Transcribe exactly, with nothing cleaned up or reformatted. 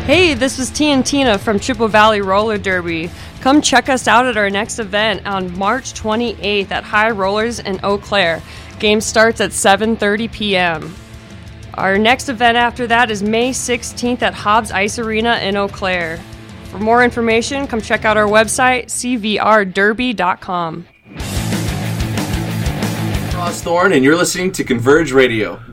Hey, this is T and Tina from Triple Valley Roller Derby. Come check us out at our next event on March twenty-eighth at High Rollers in Eau Claire. Game starts at seven thirty p.m. Our next event after that is May sixteenth at Hobbs Ice Arena in Eau Claire. For more information, come check out our website, c v r derby dot com. Ross Thorne, and you're listening to Converge Radio.